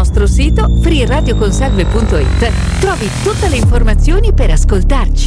nostro sito freeradioconsalve.it trovi tutte le informazioni per ascoltarci.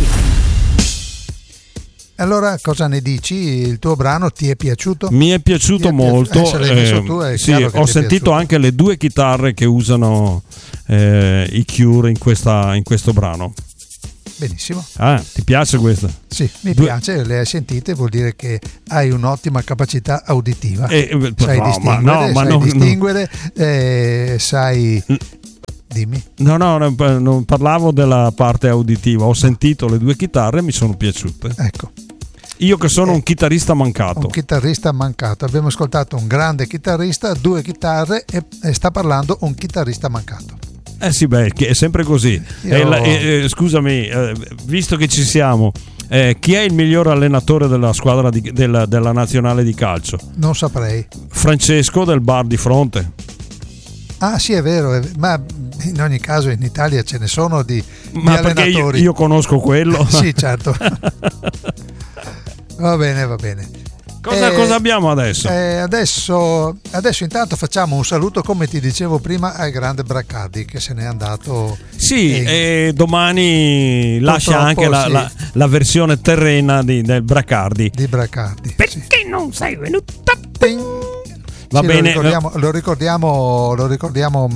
Allora, cosa ne dici? Il tuo brano ti è piaciuto? Mi è piaciuto molto. Se l'hai messo tu, è sì, chiaro che ho ti è sentito piaciuto. anche le due chitarre che usano i Cure in questo brano. Benissimo. Ah, ti piace questa? Sì, mi piace, le hai sentite, vuol dire che hai un'ottima capacità auditiva. Sai distinguere, sai. Dimmi. No, non parlavo della parte auditiva, ho sentito le due chitarre e mi sono piaciute. Ecco. Io che sono un chitarrista mancato. Un chitarrista mancato. Abbiamo ascoltato un grande chitarrista, due chitarre e sta parlando un chitarrista mancato. Sì, beh, è sempre così. Scusami, visto che ci siamo, chi è il miglior allenatore della squadra della nazionale di calcio? Non saprei. Francesco del bar di fronte. Ah sì, è vero, ma in ogni caso in Italia ce ne sono di allenatori. Io conosco quello. Sì, certo. Va bene. Cosa abbiamo adesso? Adesso intanto facciamo un saluto, come ti dicevo prima, al grande Bracardi che se n'è andato. Sì, e domani lascia anche la versione terrena del Bracardi. Di Bracardi. Perché non sei venuto? Va bene. Lo ricordiamo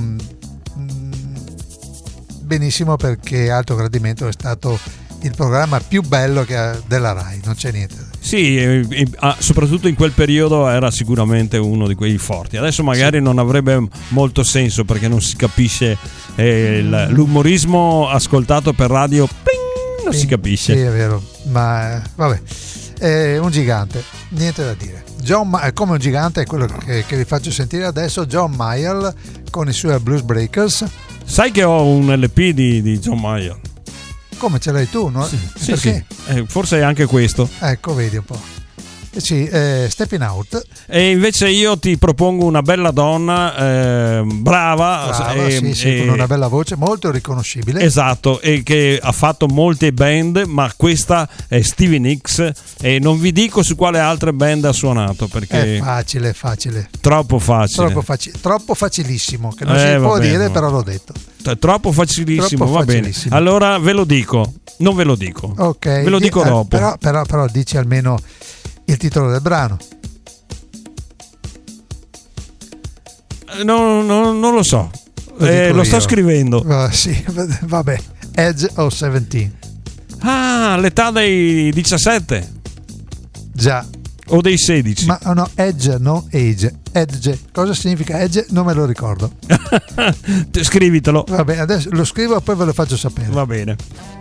benissimo, perché Alto Gradimento è stato il programma più bello della Rai, non c'è niente. Sì, soprattutto in quel periodo era sicuramente uno di quei forti. Adesso magari non avrebbe molto senso, perché non si capisce l'umorismo ascoltato per radio, non si capisce. Sì, è vero, ma vabbè, è un gigante, niente da dire. Come un gigante è quello che vi faccio sentire adesso, John Mayer con i suoi Blues Breakers. Sai che ho un LP di John Mayer? Come, ce l'hai tu, no? Sì, perché? Sì. Forse è anche questo. Ecco, vedi un po'. Sì, Stepping Out. E invece io ti propongo una bella donna, brava sì, con una bella voce, molto riconoscibile. Esatto, e che ha fatto molte band, ma questa è Stevie Nicks, e non vi dico su quale altre band ha suonato, perché è facile. Troppo facile. Troppo facilissimo, che non si può dire, però l'ho detto. Troppo facilissimo, va bene. Allora ve lo dico, non ve lo dico. Ok. Ve lo dico dopo. Però dici almeno il titolo del brano. Non lo so, lo sto scrivendo. Sì, vabbè. Edge of 17. Ah, l'età dei 17. Già. O dei 16. Ma no, Edge, non Age. Edge. Cosa significa Edge? Non me lo ricordo. Scrivitelo. Vabbè, adesso lo scrivo e poi ve lo faccio sapere. Va bene.